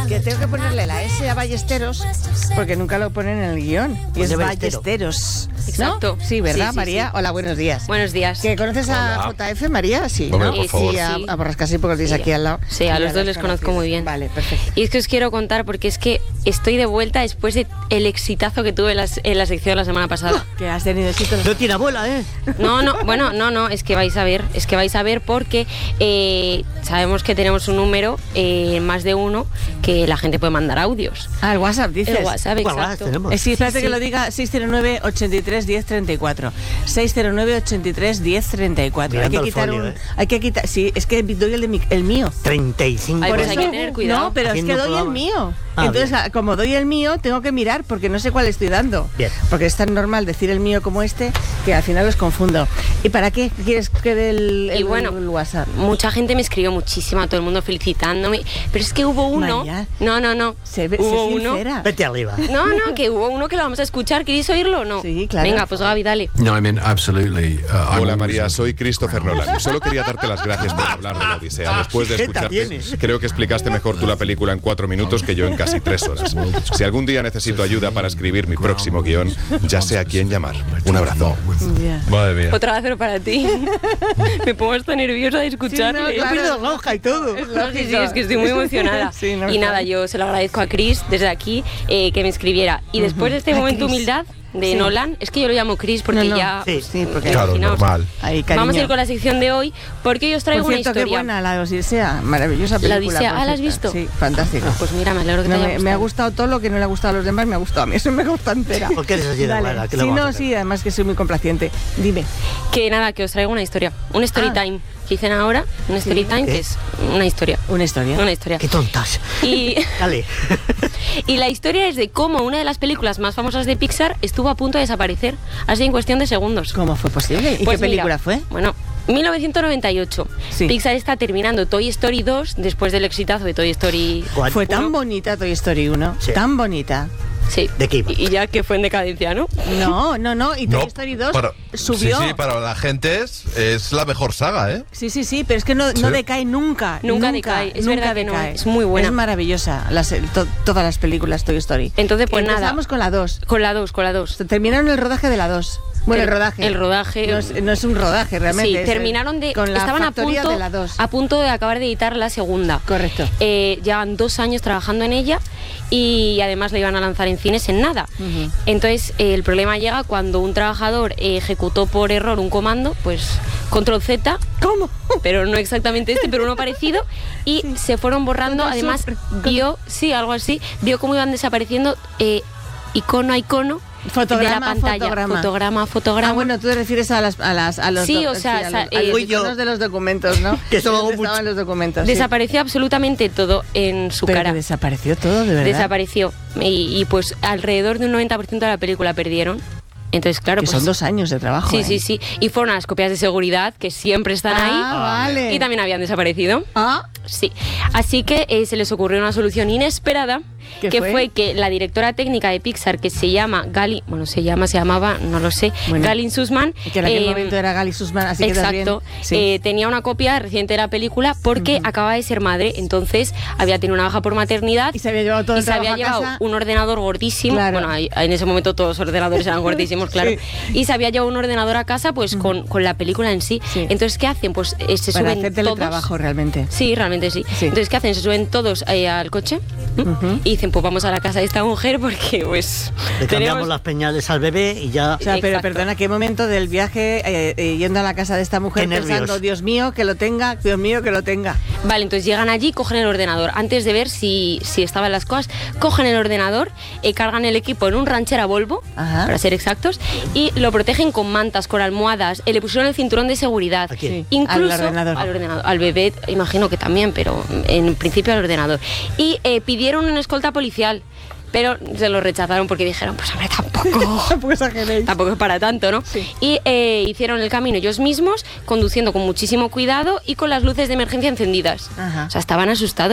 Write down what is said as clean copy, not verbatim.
Que tengo que ponerle la S a Ballesteros porque nunca lo ponen en el guión. Y es Ballesteros. Exacto. ¿No? Sí, ¿verdad, Sí. María? Hola, buenos días. Buenos días. ¿Que conoces a JF, María? Sí, Hombre, ¿no? por favor. Sí, a Borrasca sí, porque lo tienes aquí al lado. Sí, a los Ya dos las les conozco conocido. muy bien. Vale, perfecto. Y es que os quiero contar porque es que estoy de vuelta después de el exitazo que tuve en la sección la semana pasada. Que has tenido éxito. No tiene abuela, ¿eh? No, es que vais a ver porque sabemos que tenemos un número, más de uno, que la gente puede mandar audios. Ah, el WhatsApp, dices. El WhatsApp, Bueno, exacto. tenemos. Sí, espérate Sí. que lo diga. 609 83 10 34. 609 83 10 34. Mirando Hay que el quitar folio, un. Hay que quitar. Sí, es que doy el mío. 35. Ay, Por pues hay eso- que tener cuidado. No, pero es Haciendo que doy el programa. mío. Ah, Entonces, bien. como doy el mío, tengo que mirar porque no sé cuál estoy dando. Bien. Porque es tan normal decir el mío como este que al final los confundo. ¿Y para qué quieres que dé el WhatsApp? Mucha gente me escribió muchísimo, todo el mundo felicitándome, pero es que hubo uno. María. No. Sé Hubo uno. sincera. Vete arriba. No, que hubo uno que lo vamos a escuchar. ¿Queréis oírlo o no? Sí, claro. Venga, pues Gaby, dale. No, I mean, absolutely. Hola María, soy Christopher Nolan. Solo quería darte las gracias por hablar de la Odisea. Después de ¿Qué escucharte, tienes? creo que explicaste mejor tú la película en 4 minutos que yo en casi 3 horas. Si algún día necesito ayuda para escribir mi próximo guión, ya sé a quién llamar. Un abrazo. Ya. Madre mía. Otra vez, pero para ti. Me pongo hasta nerviosa de escucharle. Sí, no, claro. He perdido la hoja y todo. No, sí, es que estoy muy emocionada. Sí, no, y nada, claro. yo se lo agradezco a Chris desde aquí que me escribiera. Y después de este A momento de Chris. humildad de Sí. Nolan, es que yo lo llamo Chris porque No, ya... Sí, Sí, porque Claro, imaginaos. normal. Ahí, cariño. Vamos a ir con la sección de hoy porque hoy os traigo Por cierto, una qué historia. buena la Odisea. Maravillosa película. La Odisea, por ¿la has cierto. visto? Sí, fantástica. Pues mira, me alegro que No, te haya me ha gustado. gustado todo lo que no le ha gustado a los demás, me ha gustado a mí. Eso me gusta entera. ¿Por qué eres así de Dale. rara? ¿Qué le Sí, vamos a no, hacer? sí, además que soy muy complaciente. Dime. Que nada, que os traigo una historia. Un story Ah. time. Que dicen ahora, un story time, que es una historia. Una historia. Una historia. Qué tontas. Y, Dale. y la historia es de cómo una de las películas más famosas de Pixar estuvo a punto de desaparecer, así en cuestión de segundos. ¿Cómo fue posible? ¿Y Pues qué película mira, fue? Bueno, 1998. Sí. Pixar está terminando Toy Story 2 después del exitazo de Toy Story. ¿Cuál? Fue tan Uno. bonita Toy Story 1. Sí. Tan bonita. Sí. ¿De qué iba? Y ya que fue en decadencia, ¿no? No. Y Toy No, Story 2 para- subió. Sí, para la gente es la mejor saga, ¿eh? Sí, pero es que no decae nunca. Nunca decae, es verdad que no, es muy buena. Es maravillosa todas las películas Toy Story. Entonces, pues nada. Empezamos con la 2. Con la 2. Terminaron el rodaje de la 2. Bueno, el rodaje. El rodaje. No es un rodaje realmente. Sí, es terminaron con la estaban factoría de la 2. a punto de acabar de editar la segunda. Correcto. Llevan 2 años trabajando en ella y además la iban a lanzar en cines en nada. Ujú. Entonces, el problema llega cuando un trabajador ejecutó por error un comando, pues Control Z, ¿Cómo? pero no exactamente este, pero uno parecido, y se fueron borrando. Control Además, Super. algo así, vio cómo iban desapareciendo icono a icono Fotograma, de la pantalla. Fotograma. Ah, bueno, tú te refieres a los Sí, o sea, a los fui yo. iconos de los documentos, ¿no? Que eso lo hago ¿Dónde mucho. estaban los documentos? Sí. Desapareció absolutamente todo en su Pero cara. que desapareció todo, de verdad. Desapareció. Y pues alrededor de un 90% de la película perdieron. Entonces, claro, Que pues, son 2 años de trabajo. Sí, ¿eh? sí. Y fueron a las copias de seguridad, que siempre están ahí. Vale. Y también habían desaparecido. Ah, Sí. Así que se les ocurrió una solución inesperada, ¿Qué que fue? fue que la directora técnica de Pixar, que se llamaba, no lo sé, Bueno, Galin Sussman. que en aquel momento era Gali Sussman, así que Exacto. Tenía una copia reciente de la película porque acababa de ser madre, entonces había tenido una baja por maternidad Y se había llevado todo y el se había trabajo a llevado casa. un ordenador gordísimo. Claro. Bueno, en ese momento todos los ordenadores eran gordísimos, claro. Sí. Y se había llevado un ordenador a casa pues con la película en sí. Sí. Entonces, ¿qué hacen? Pues se Para suben hacer todos. teletrabajo realmente. Sí, realmente sí. Sí. Entonces, ¿qué hacen? Se suben todos al coche y dicen, pues vamos a la casa de esta mujer porque pues Le cambiamos tenemos... las peñales al bebé y ya. O sea, pero Exacto. perdona, ¿qué momento del viaje yendo a la casa de esta mujer Qué nervios. pensando, Dios mío, que lo tenga, Dios mío, que lo tenga? Vale, entonces llegan allí, cogen el ordenador. Antes de ver si estaban las cosas, cogen el ordenador, cargan el equipo en un ranchera Volvo, Ajá. para ser exactos, y lo protegen con mantas, con almohadas, le pusieron el cinturón de seguridad. ¿A quién? Sí, Incluso al ordenador. al bebé, imagino que también, pero en principio al ordenador. Y pidieron una escolta policial, pero se lo rechazaron porque dijeron, pues hombre, tampoco... Pues exageréis. Tampoco es para tanto, ¿no? Sí. Y hicieron el camino ellos mismos, conduciendo con muchísimo cuidado y con las luces de emergencia encendidas. Ajá. O sea, estaban asustados.